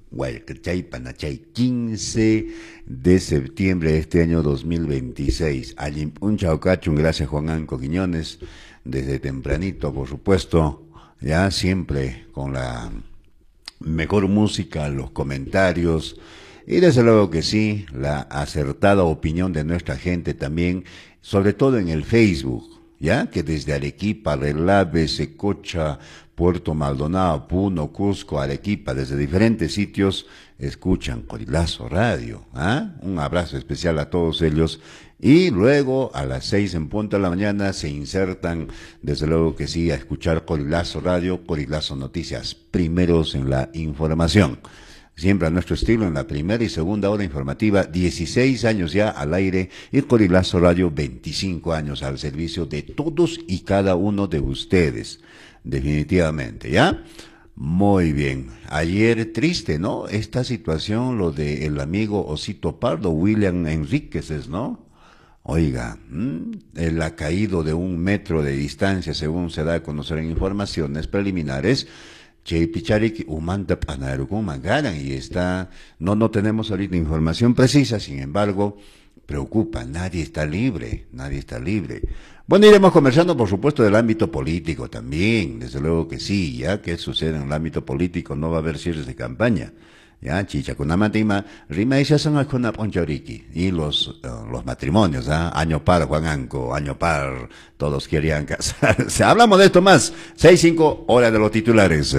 Huaycachay, Panachay, 15 de septiembre de este año 2026. Un chaucachun, gracias Juan Anco Quiñones, desde tempranito, por supuesto, ya siempre con la mejor música, los comentarios, y desde luego que sí, la acertada opinión de nuestra gente también, sobre todo en el Facebook, ya que desde Arequipa, Relave, Secocha, Puerto Maldonado, Puno, Cusco, Arequipa, desde diferentes sitios, escuchan Corilazo Radio. ¿Ah? Un abrazo especial a todos ellos. Y luego a las 6 en punto de la mañana se insertan, desde luego que sí, a escuchar Corilazo Radio, Corilazo Noticias, primeros en la información. Siempre a nuestro estilo, en la primera y segunda hora informativa, 16 años ya al aire, y Corilazo Radio, 25 años al servicio de todos y cada uno de ustedes. Definitivamente, ¿ya? Muy bien. Ayer triste, ¿no? Esta situación, lo de el amigo Osito Pardo, William Enríquez, ¿no? Oiga, él ha caído de 1 metro de distancia, según se da a conocer en informaciones preliminares. Picharik Umanta Panarukum Mangaran, y está, no tenemos ahorita información precisa, sin embargo, preocupa, nadie está libre, nadie está libre. Bueno, iremos conversando, por supuesto, del ámbito político también, desde luego que sí, ya que sucede en el ámbito político, no va a haber cierres de campaña. Ya, chicha con amatima, rima y se hacen con ponchoriki. Y los matrimonios, año par, Juan Anco, año par, todos querían casarse. Hablamos de esto más. 6-5, hora de los titulares.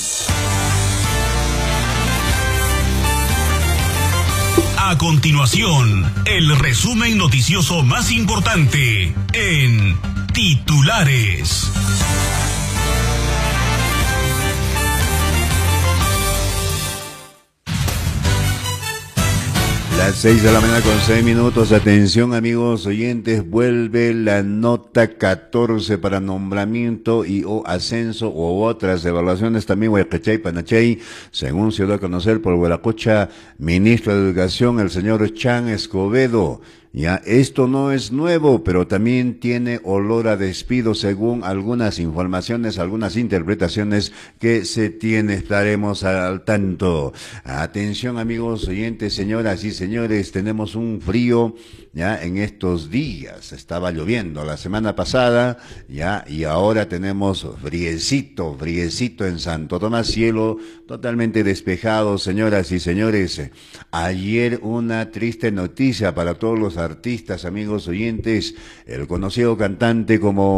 A continuación, el resumen noticioso más importante en titulares. Las 6 de la mañana con 6 minutos. Atención, amigos oyentes, vuelve la nota 14 para nombramiento y o ascenso u otras evaluaciones también Huaycachay, Panachay, según se dio a conocer por Huaracocha, ministro de Educación, el señor Chan Escobedo. Ya, esto no es nuevo, pero también tiene olor a despido según algunas informaciones, algunas interpretaciones que se tiene. Estaremos al tanto. Atención, amigos oyentes, señoras y señores, tenemos un frío ya en estos días. Estaba lloviendo la semana pasada, ya, y ahora tenemos friecito en Santo Tomás, cielo totalmente despejado, señoras y señores. Ayer una triste noticia para todos los artistas, amigos oyentes. El conocido cantante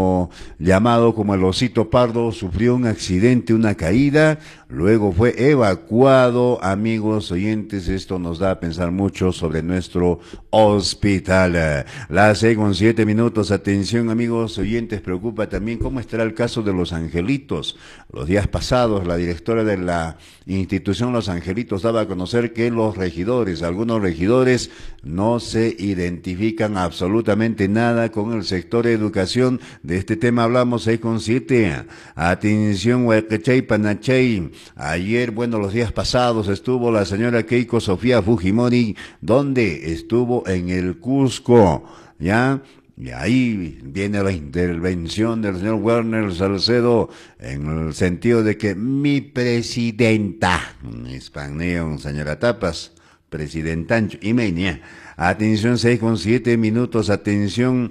llamado como el Osito Pardo sufrió un accidente, una caída, luego fue evacuado, amigos oyentes. Esto nos da a pensar mucho sobre nuestro hospital. Las 6:07 minutos. Atención, amigos oyentes, preocupa también cómo estará el caso de Los Angelitos. Los días pasados, la directora de la institución Los Angelitos daba a conocer que algunos regidores no se identifican absolutamente nada con el sector de educación. De este tema hablamos 6:07. Atención, Huaycachay, Panachay. Ayer, los días pasados estuvo la señora Keiko Sofía Fujimori, donde estuvo en el Cusco, ¿ya? Y ahí viene la intervención del señor Werner Salcedo en el sentido de que mi presidenta, español, señora Tapas, presidentancho, y meña. Atención, 6:07 minutos. Atención,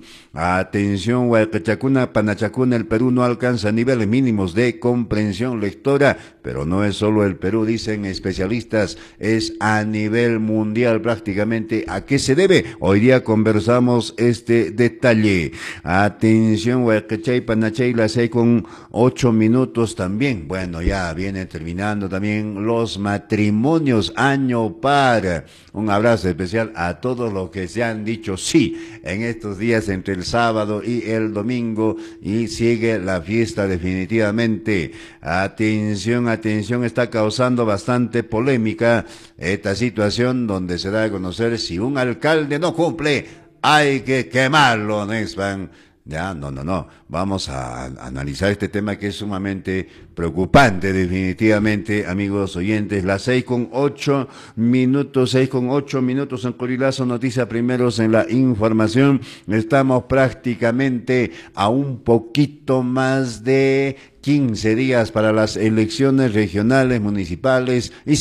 Huaycachacuna, Panachacuna, el Perú no alcanza niveles mínimos de comprensión lectora, pero no es solo el Perú, dicen especialistas, es a nivel mundial prácticamente. ¿A qué se debe? Hoy día conversamos este detalle. Atención, Huaycachay, Panachay, las 6:08 minutos también. Bueno, ya viene terminando también los matrimonios año par. Un abrazo especial a todos los que se han dicho sí en estos días entre el sábado y el domingo, y sigue la fiesta definitivamente. Atención, está causando bastante polémica esta situación donde se da a conocer si un alcalde no cumple, hay que quemarlo, Nespan. Ya, no. Vamos a analizar este tema que es sumamente preocupante, definitivamente, amigos oyentes. Las 6:08 minutos en Corilazo Noticia, primeros en la información. Estamos prácticamente a un poquito más de 15 días para las elecciones regionales, municipales y